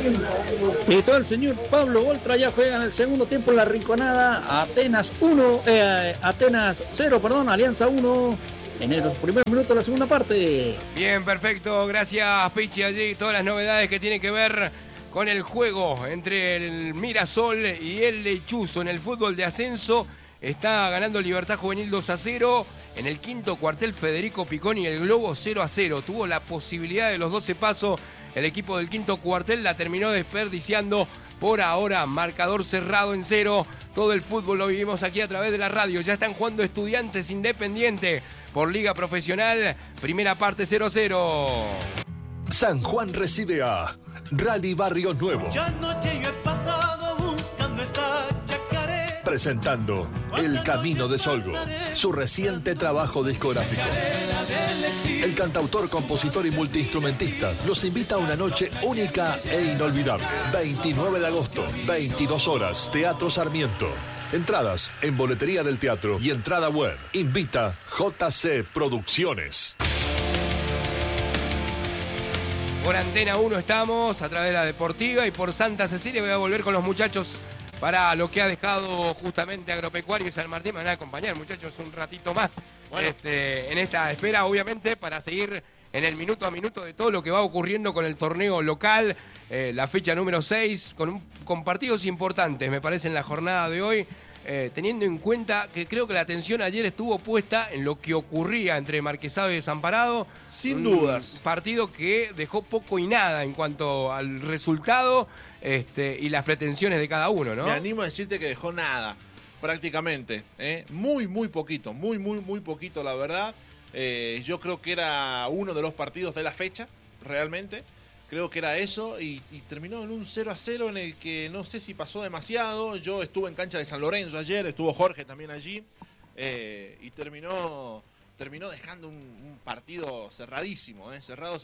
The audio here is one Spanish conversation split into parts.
Y todo el señor Pablo Oltra ya juega en el segundo tiempo en la Rinconada. Atenas 0, Alianza 1. En los primeros minutos de la segunda parte. Bien, perfecto. Gracias, Pichi. Allí todas las novedades que tienen que ver con el juego entre el Mirasol y el Lechuzo en el fútbol de ascenso. Está ganando Libertad Juvenil 2-0. En el quinto cuartel, Federico Piconi, el Globo 0-0. Tuvo la posibilidad de los 12 pasos. El equipo del quinto cuartel la terminó desperdiciando. Por ahora, marcador cerrado en 0. Todo el fútbol lo vivimos aquí a través de la radio. Ya están jugando Estudiantes Independiente por Liga Profesional. Primera parte 0-0. San Juan recibe a Rally Barrio Nuevo. Ya anoche yo he pasado buscando esta yacaré. Presentando El Camino de Solgo, su reciente trabajo discográfico. El cantautor, compositor y multiinstrumentista los invita a una noche única e inolvidable. 29 de agosto, 22 horas, Teatro Sarmiento. Entradas en boletería del teatro y entrada web. Invita JC Producciones. Por Antena 1 estamos, a través de la Deportiva, y por Santa Cecilia voy a volver con los muchachos para lo que ha dejado justamente Agropecuario y San Martín. Me van a acompañar, muchachos, un ratito más. Bueno. En esta espera, obviamente, para seguir en el minuto a minuto de todo lo que va ocurriendo con el torneo local, la fecha número 6, con partidos importantes, me parece, en la jornada de hoy, teniendo en cuenta que creo que la atención ayer estuvo puesta en lo que ocurría entre Marquesado y Desamparado. Sin dudas. Partido que dejó poco y nada en cuanto al resultado y las pretensiones de cada uno, ¿no? Me animo a decirte que dejó nada, prácticamente. Muy poquito, muy poquito, la verdad. Yo creo que era uno de los partidos de la fecha, realmente. Creo que era eso y terminó en un 0-0 en el que no sé si pasó demasiado. Yo estuve en cancha de San Lorenzo ayer, estuvo Jorge también allí y terminó dejando un partido cerradísimo, cerrado.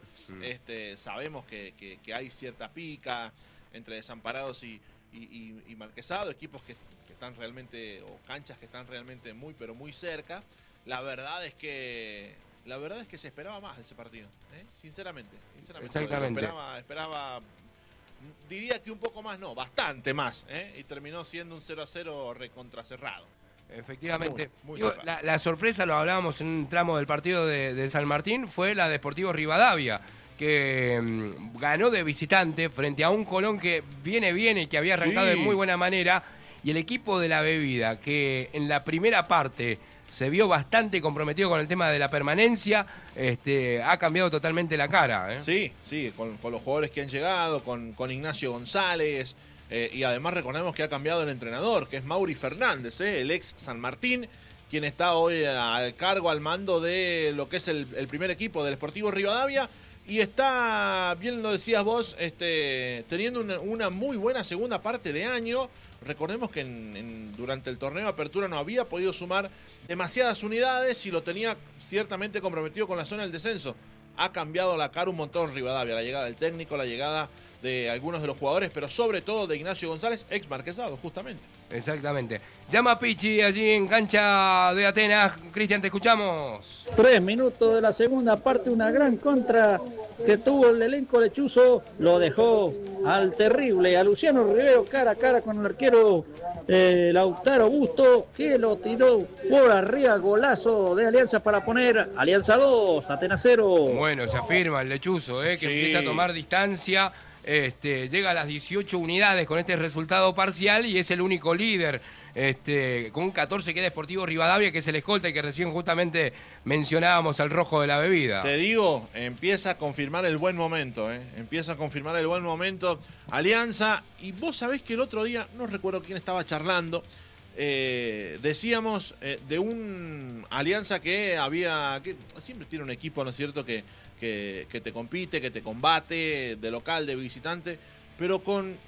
Sabemos que hay cierta pica entre Desamparados y Marquesado, equipos que están realmente, o canchas que están realmente muy, pero muy cerca. La verdad es que se esperaba más de ese partido, sinceramente. Exactamente. Esperaba, diría que un poco más, no, bastante más, y terminó siendo un 0-0 recontracerrado. Efectivamente. Muy Digo, la sorpresa, lo hablábamos en un tramo del partido de San Martín, fue la de Deportivo Rivadavia, que ganó de visitante frente a un Colón que viene bien y que había arrancado de muy buena manera, y el equipo de la Bebida, que en la primera parte se vio bastante comprometido con el tema de la permanencia, ha cambiado totalmente la cara. Sí, con los jugadores que han llegado, con Ignacio González, y además recordemos que ha cambiado el entrenador, que es Mauri Fernández, el ex San Martín, quien está hoy al cargo, al mando de lo que es el primer equipo del Sportivo Rivadavia, y está, bien lo decías vos, teniendo una muy buena segunda parte de año. Recordemos que durante el torneo de apertura no había podido sumar demasiadas unidades y lo tenía ciertamente comprometido con la zona del descenso. Ha cambiado la cara un montón Rivadavia, la llegada del técnico, la llegada de algunos de los jugadores, pero sobre todo de Ignacio González, ex Marquesado, justamente. Exactamente. Llama Pichi allí en cancha de Atenas. Cristian, te escuchamos. 3 minutos de la segunda parte, una gran contra que tuvo el elenco lechuzo, lo dejó al terrible, a Luciano Rivero cara a cara con el arquero Lautaro Busto, que lo tiró por arriba, golazo de Alianza para poner Alianza 2, Atenas 0. Bueno, se afirma el lechuzo, que empieza a tomar distancia. Llega a las 18 unidades con este resultado parcial y es el único líder. Con 14 queda Deportivo Rivadavia, que es el escolta y que recién justamente mencionábamos al rojo de la Bebida. Te digo, empieza a confirmar el buen momento, empieza a confirmar el buen momento Alianza. Y vos sabés que el otro día, no recuerdo quién estaba charlando, decíamos de un Alianza que siempre tiene un equipo, ¿no es cierto?, que te compite, que te combate, de local, de visitante, pero con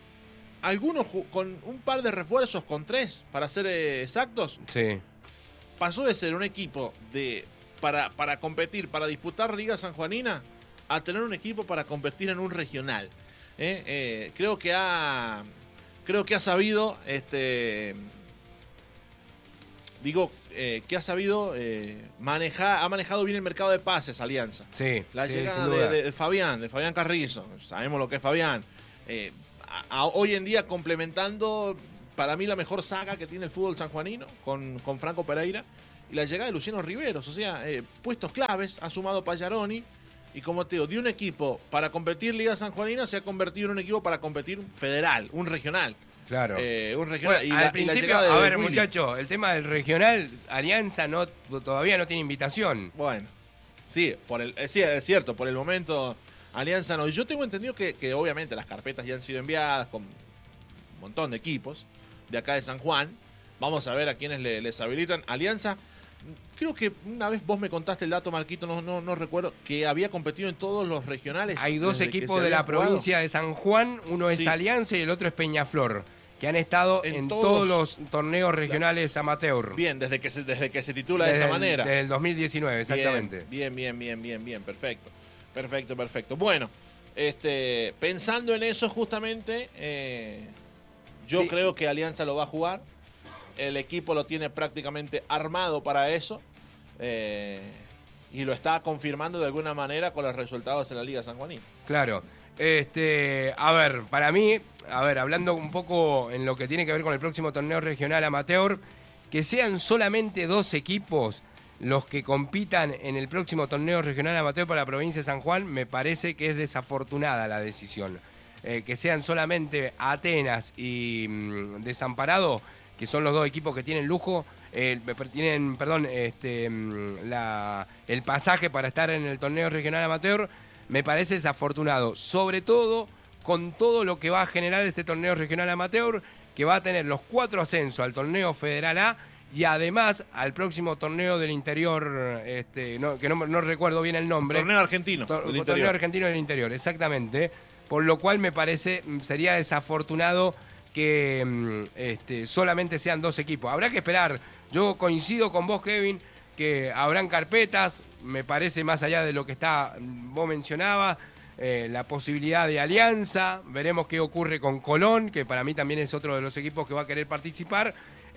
un par de refuerzos, con 3, para ser exactos, sí, pasó de ser un equipo para competir, para disputar Liga Sanjuanina, a tener un equipo para competir en un regional. Creo que ha sabido, que ha sabido ha manejado bien el mercado de pases, Alianza. Sí, La llegada de Fabián Carrizo, sabemos lo que es Fabián. hoy en día complementando, para mí la mejor saga que tiene el fútbol sanjuanino con Franco Pereira y la llegada de Luciano Riveros. O sea, puestos claves, ha sumado Pallaroni. Y como te digo, de un equipo para competir Liga Sanjuanina se ha convertido en un equipo para competir federal, un regional. Claro. Un regional. Bueno, al principio, a ver, muchachos, el tema del regional, Alianza todavía no tiene invitación. Bueno, sí, sí, es cierto, por el momento Alianza no. Yo tengo entendido que obviamente las carpetas ya han sido enviadas con un montón de equipos de acá de San Juan. Vamos a ver a quienes les habilitan. Alianza, creo que una vez vos me contaste el dato, Marquito, no recuerdo, que había competido en todos los regionales. Hay dos equipos de la provincia de San Juan, uno es Alianza y el otro es Peñaflor, que han estado en todos los torneos regionales amateur. Bien, desde que se titula de esa manera. Desde el 2019, exactamente. Bien, perfecto. Bueno, pensando en eso justamente, yo creo que Alianza lo va a jugar. El equipo lo tiene prácticamente armado para eso. Y lo está confirmando de alguna manera con los resultados en la Liga Sanjuanina. Claro. A ver, para mí, hablando un poco en lo que tiene que ver con el próximo torneo regional amateur, que sean solamente 2 equipos los que compitan en el próximo torneo regional amateur para la provincia de San Juan, me parece que es desafortunada la decisión. Que sean solamente Atenas y Desamparado, que son los 2 equipos que tienen lujo, tienen el pasaje para estar en el torneo regional amateur, me parece desafortunado, sobre todo con todo lo que va a generar este torneo regional amateur, que va a tener los 4 ascensos al torneo Federal A y además al próximo torneo del interior, que no recuerdo bien el nombre. Torneo argentino Torneo argentino del interior, exactamente. Por lo cual me parece, sería desafortunado que solamente sean 2 equipos. Habrá que esperar. Yo coincido con vos, Kevin, que habrán carpetas. Me parece, más allá de lo que vos mencionabas, la posibilidad de Alianza. Veremos qué ocurre con Colón, que para mí también es otro de los equipos que va a querer participar.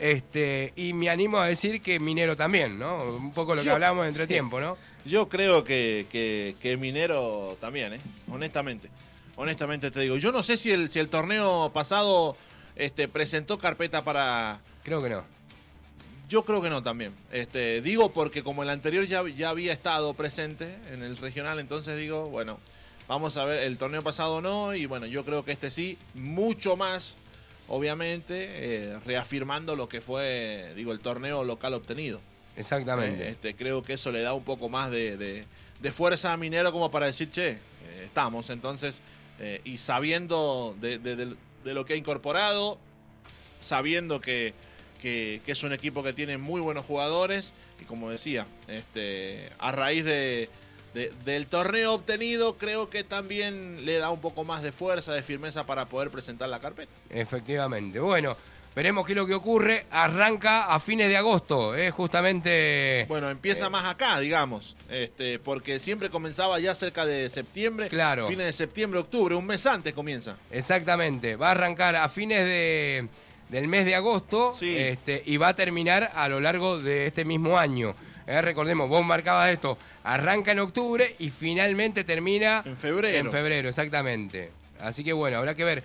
Y me animo a decir que Minero también, ¿no? Un poco lo que hablábamos de entretiempo, ¿no? Yo creo que Minero también, honestamente te digo. Yo no sé si el torneo pasado presentó carpeta para... Creo que no. Yo creo que no también. Digo porque como el anterior ya había estado presente en el regional, entonces digo, bueno, vamos a ver, el torneo pasado no, y bueno, yo creo que sí, mucho más, obviamente, reafirmando lo que fue, el torneo local obtenido. Exactamente. Creo que eso le da un poco más de fuerza a Minero como para decir, estamos, entonces, y sabiendo de lo que ha incorporado, sabiendo que es un equipo que tiene muy buenos jugadores y como decía, a raíz del torneo obtenido, creo que también le da un poco más de fuerza, de firmeza para poder presentar la carpeta. Efectivamente. Bueno, veremos qué es lo que ocurre. Arranca a fines de agosto, justamente. Bueno, empieza más acá, digamos, porque siempre comenzaba ya cerca de septiembre. Claro. Fines de septiembre, octubre, un mes antes comienza. Exactamente. Va a arrancar a fines del mes de agosto, sí. Y va a terminar a lo largo de este mismo año. Recordemos, vos marcabas esto, arranca en octubre y finalmente termina en febrero. En febrero, exactamente. Así que bueno, habrá que ver.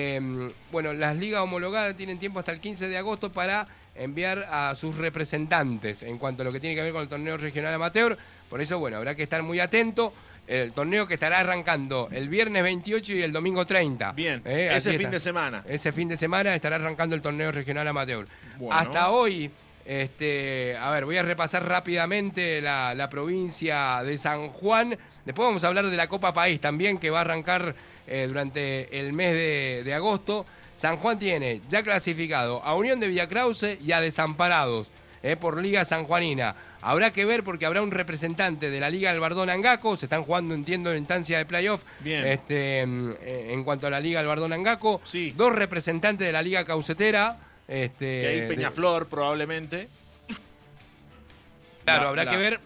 Las ligas homologadas tienen tiempo hasta el 15 de agosto para enviar a sus representantes en cuanto a lo que tiene que ver con el torneo regional amateur. Por eso, bueno, habrá que estar muy atento. El torneo que estará arrancando el viernes 28 y el domingo 30. Bien, ese fin de semana. Ese fin de semana estará arrancando el torneo regional amateur. Bueno. Hasta hoy, voy a repasar rápidamente la provincia de San Juan. Después vamos a hablar de la Copa País también, que va a arrancar durante el mes de agosto. San Juan tiene ya clasificado a Unión de Villa Krause y a Desamparados por Liga Sanjuanina. Habrá que ver porque habrá un representante de la Liga Albardón Angaco. Se están jugando, entiendo, en instancia de playoff. Bien. En cuanto a la Liga Albardón Angaco. Sí. 2 representantes de la Liga Caucetera. Que hay Peñaflor, probablemente. Claro, habrá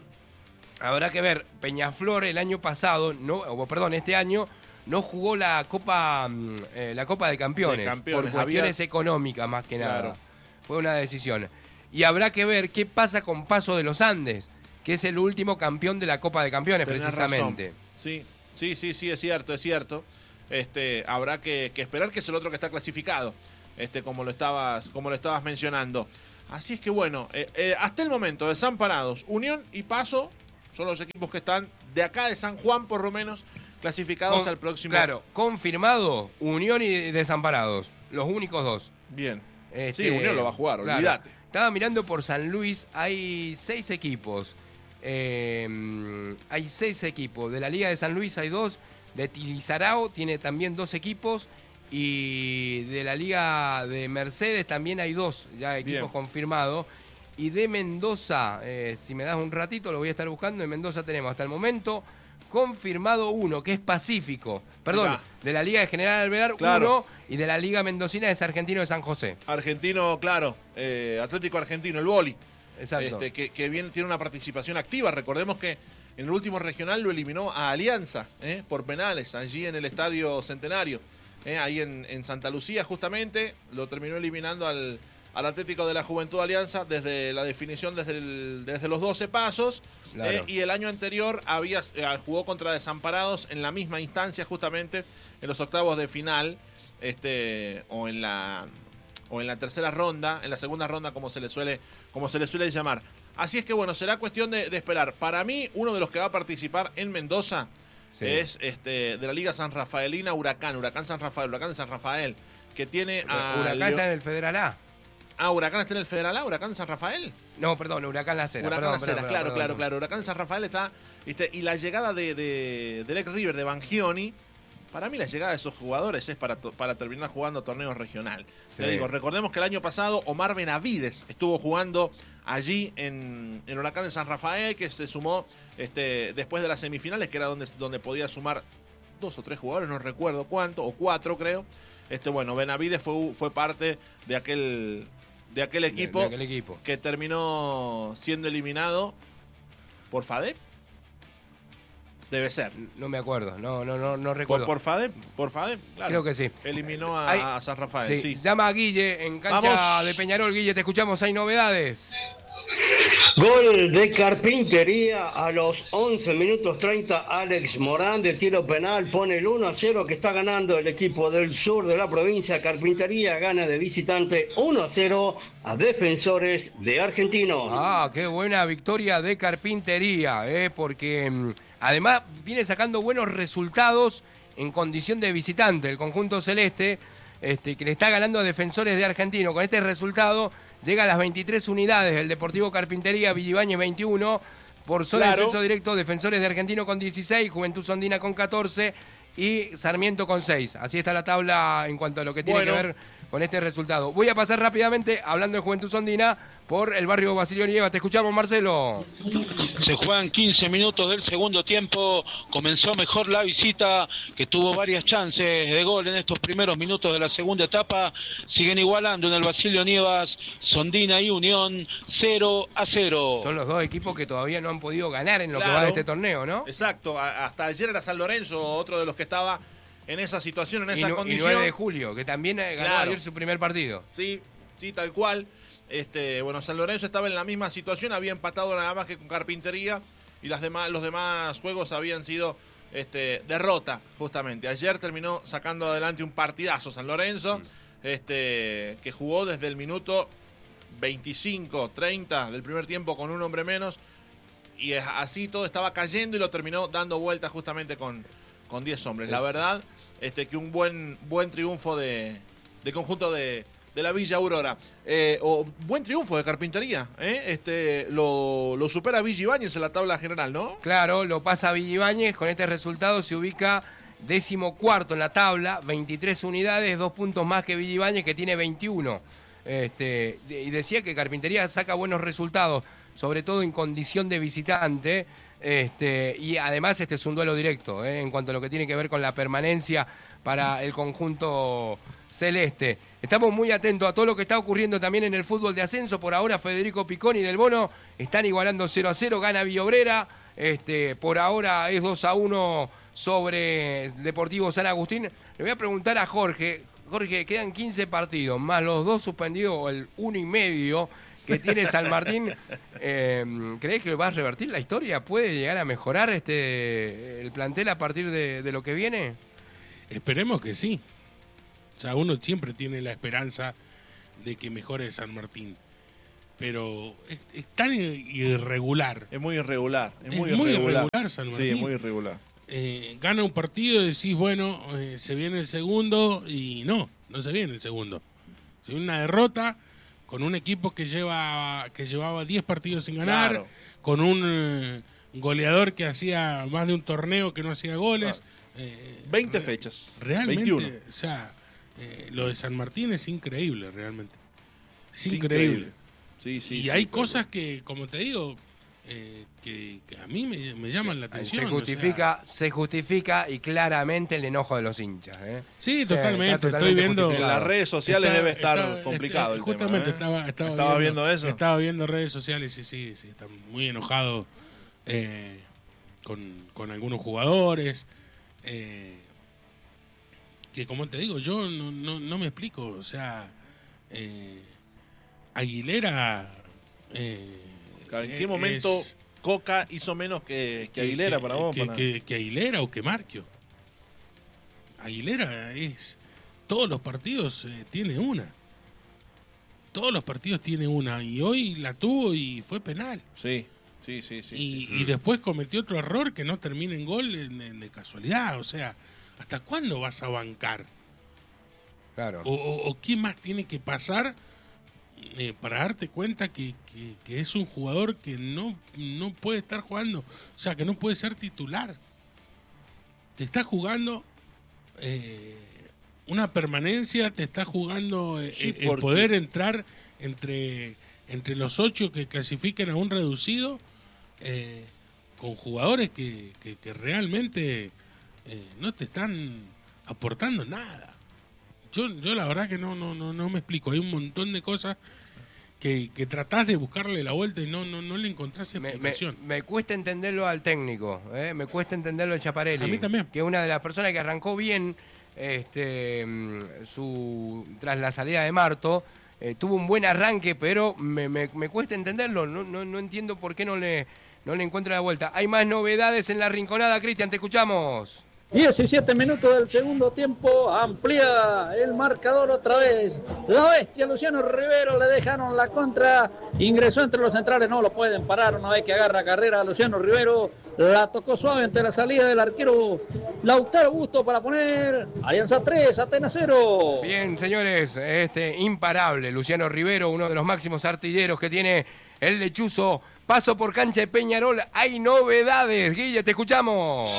que ver. Peñaflor el año pasado, este año, no jugó la Copa de Campeones. Por cuestiones económicas, más que nada. Claro. Fue una decisión. Y habrá que ver qué pasa con Paso de los Andes, que es el último campeón de la Copa de Campeones, Tenés precisamente. razón. Sí, es cierto. habrá que esperar, que es el otro que está clasificado, como lo estabas mencionando. Así es que bueno, hasta el momento, Desamparados, Unión y Paso son los equipos que están de acá de San Juan, por lo menos, clasificados al próximo. Claro, confirmado, Unión y Desamparados, los únicos dos. Bien. Sí, Unión lo va a jugar, claro. Olvídate. Estaba mirando por San Luis, hay 6 equipos. Hay 6 equipos. De la Liga de San Luis hay 2. De Tilizarao tiene también 2 equipos. Y de la Liga de Mercedes también hay 2 ya equipos Bien. Confirmados. Y de Mendoza, si me das un ratito, lo voy a estar buscando. En Mendoza tenemos hasta el momento confirmado 1, que es Pacífico. Perdón, acá. De la Liga de General Alvear, claro. 1, y de la Liga Mendocina es Argentino de San José. Argentino, claro, Atlético Argentino, el boli. Exacto. Que bien tiene una participación activa. Recordemos que en el último regional lo eliminó a Alianza por penales, allí en el Estadio Centenario. Ahí en Santa Lucía, justamente, lo terminó eliminando al Atlético de la Juventud Alianza desde la definición, desde los 12 pasos. Claro. Y el año anterior jugó contra Desamparados en la misma instancia, justamente en los octavos de final, o en la tercera ronda, en la segunda ronda, como se le suele llamar. Así es que bueno, será cuestión de esperar. Para mí, uno de los que va a participar en Mendoza es de la Liga San Rafaelina, Huracán San Rafael, que tiene a Huracán está en el Federal A. Huracán está en el Federal A, Huracán San Rafael. No, perdón, Huracán Las Heras. Huracán Las Heras, claro. Huracán San Rafael está, y la llegada del ex River de Bangioni, para mí la llegada de esos jugadores es para terminar jugando torneos regional. Sí. Te digo, recordemos que el año pasado Omar Benavides estuvo jugando allí en Huracán de San Rafael, que se sumó después de las semifinales, que era donde podía sumar 2 o 3 jugadores, no recuerdo cuánto, o 4 creo. Bueno, Benavides fue parte de aquel equipo, que terminó siendo eliminado por FADEP. Debe ser. No me acuerdo, no recuerdo. ¿Por FADEP? Claro. Creo que sí. Eliminó a San Rafael. Sí. Llama a Guille en cancha de Peñarol. Guille, te escuchamos, hay novedades. Gol de Carpintería a los 11 minutos 30. Alex Morán de tiro penal pone el 1-0 que está ganando el equipo del sur de la provincia. Carpintería gana de visitante 1-0 a Defensores de Argentino. Qué buena victoria de Carpintería, porque además viene sacando buenos resultados en condición de visitante. El conjunto celeste, que le está ganando a Defensores de Argentino. Con este resultado llega a las 23 unidades. El Deportivo Carpintería, Villibáñez 21. Por zona de ascenso directo, Defensores de Argentino con 16, Juventud Sondina con 14 y Sarmiento con 6. Así está la tabla en cuanto a lo que tiene que ver con este resultado. Voy a pasar rápidamente, hablando de Juventud Sondina, por el barrio Basilio Nieva. Te escuchamos, Marcelo. Se juegan 15 minutos del segundo tiempo. Comenzó mejor la visita, que tuvo varias chances de gol en estos primeros minutos de la segunda etapa. Siguen igualando en el Basilio Nievas, Sondina y Unión, 0-0. Son los dos equipos que todavía no han podido ganar en lo que va de este torneo, ¿no? Exacto. Hasta ayer era San Lorenzo, otro de los que estaba en esa situación, en esa condición. Y 9 de julio, que también ganó ayer su primer partido. Sí, tal cual. San Lorenzo estaba en la misma situación, había empatado nada más que con Carpintería, y los demás juegos habían sido derrota, justamente. Ayer terminó sacando adelante un partidazo San Lorenzo, que jugó desde el minuto 25, 30 del primer tiempo con un hombre menos, y así todo estaba cayendo y lo terminó dando vuelta justamente con 10 hombres. La verdad, que un buen triunfo de conjunto de la Villa Aurora. Buen triunfo de Carpintería. Lo supera Villibáñez en la tabla general, ¿no? Claro, lo pasa Villibáñez. Con este resultado se ubica 14º en la tabla, 23 unidades, 2 puntos más que Villibáñez, que tiene 21. Y decía que Carpintería saca buenos resultados, sobre todo en condición de visitante. Y además es un duelo directo en cuanto a lo que tiene que ver con la permanencia para el conjunto celeste. Estamos muy atentos a todo lo que está ocurriendo también en el fútbol de ascenso. Por ahora Federico Piconi y Del Bono están igualando 0-0, gana Villobrera. Por ahora es 2-1 sobre Deportivo San Agustín. Le voy a preguntar a Jorge, quedan 15 partidos, más los 2 suspendidos, o el 1,5 que tiene San Martín. ¿Crees que va a revertir la historia? ¿Puede llegar a mejorar el plantel a partir de lo que viene? Esperemos que sí. O sea, uno siempre tiene la esperanza de que mejore San Martín. Pero es tan irregular. Es muy irregular. Es muy irregular San Martín. Sí, es muy irregular. Gana un partido y decís, bueno, se viene el segundo, y no se viene el segundo. Se viene una derrota con un equipo que llevaba 10 partidos sin ganar, Claro. con un goleador que hacía más de un torneo que no hacía goles. 20 fechas. Realmente, 21. o sea, lo de San Martín es increíble, realmente. Es increíble. Sí, sí, Y sí, hay pero- cosas que, como te digo, que a mí me llaman la atención. Se justifica y claramente el enojo de los hinchas. Sí, O sea, totalmente. está Estoy viendo. justificado. En las redes sociales debe estar complicado el Justamente tema, estaba viendo eso. Estaba viendo redes sociales y sí, están muy enojados con algunos jugadores. Que, como te digo, yo no me explico. O sea, Aguilera. ¿En qué momento Coca hizo menos que Aguilera para vos? Que Aguilera o que Marquio. Aguilera es... Todos los partidos tiene una. Todos los partidos tiene una. Y hoy la tuvo y fue penal. Sí. Y después cometió otro error que no termina en gol de casualidad. O sea, ¿hasta cuándo vas a bancar? Claro. ¿O qué más tiene que pasar para darte cuenta que es un jugador que no puede estar jugando? O sea, que no puede ser titular. Te está jugando una permanencia, te está jugando el poder entrar entre los 8 que clasifiquen a un reducido, con jugadores que realmente no te están aportando nada. Yo la verdad que no me explico. Hay un montón de cosas que tratás de buscarle la vuelta y no le encontrás explicación. Me cuesta entenderlo al técnico, me cuesta entenderlo al Schiaparelli. A mí también. Que es una de las personas que arrancó bien tras la salida de Marto. Tuvo un buen arranque, pero me cuesta entenderlo. No entiendo por qué no le encuentra la vuelta. Hay más novedades en la Rinconada, Cristian, te escuchamos. 17 minutos del segundo tiempo, amplía el marcador otra vez. La bestia Luciano Rivero, le dejaron la contra, ingresó entre los centrales, no lo pueden parar una vez que agarra carrera a Luciano Rivero. La tocó suave ante la salida del arquero Lautaro Busto para poner Alianza 3, Atenas 0. Bien, señores, imparable Luciano Rivero, uno de los máximos artilleros que tiene el lechuzo. Paso por cancha de Peñarol, hay novedades. Guille, te escuchamos.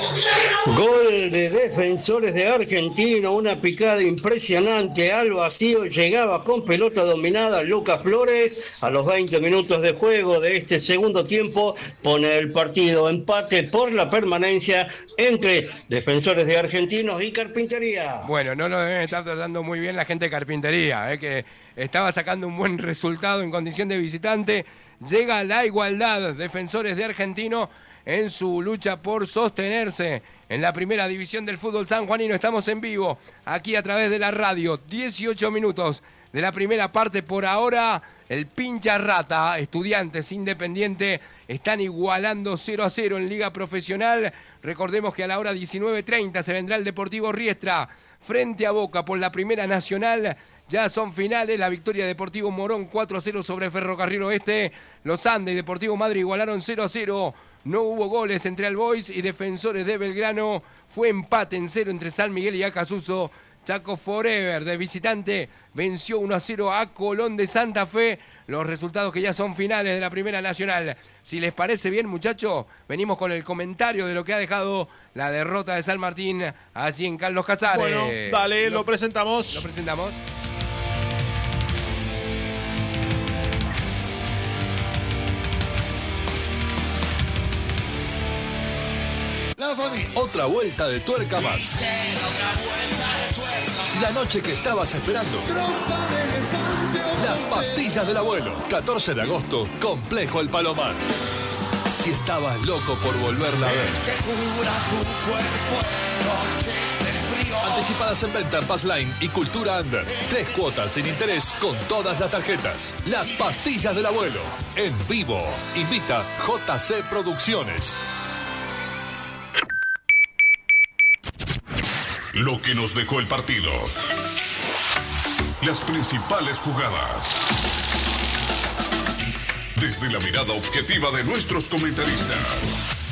Gol de Defensores de Argentino, una picada impresionante al vacío, llegaba con pelota dominada Lucas Flores. A los 20 minutos de juego de este segundo tiempo pone el partido empate por la permanencia entre Defensores de Argentinos y Carpintería. Bueno, no lo deben estar tratando muy bien la gente de Carpintería, que estaba sacando un buen resultado en condición de visitante. Llega la igualdad, Defensores de Argentino en su lucha por sostenerse en la primera división del fútbol sanjuanino. Estamos en vivo aquí a través de la radio. 18 minutos de la primera parte. Por ahora, el pincha rata, Estudiantes, Independiente, están igualando 0-0 en Liga Profesional. Recordemos que a la hora 19:30 se vendrá el Deportivo Riestra frente a Boca por la Primera Nacional. Ya son finales, la victoria de Deportivo Morón 4-0 sobre Ferrocarril Oeste. Los Andes y Deportivo Madrid igualaron 0-0. No hubo goles entre Albois y Defensores de Belgrano. Fue empate en 0 entre San Miguel y Acasuso. Chaco Forever de visitante venció 1-0 a Colón de Santa Fe. Los resultados que ya son finales de la Primera Nacional. Si les parece bien, muchachos, venimos con el comentario de lo que ha dejado la derrota de San Martín allí en Carlos Casares. Bueno, dale, lo presentamos. Lo presentamos. Otra vuelta de tuerca más. La noche que estabas esperando. Las pastillas del abuelo. 14 de agosto, Complejo El Palomar. Si estabas loco por volverla a ver. Anticipadas en venta en Passline y Cultura Under. 3 cuotas sin interés con todas las tarjetas. Las pastillas del abuelo. En vivo. Invita JC Producciones. lo que nos dejó el partido. Las principales jugadas. Desde la mirada objetiva de nuestros comentaristas.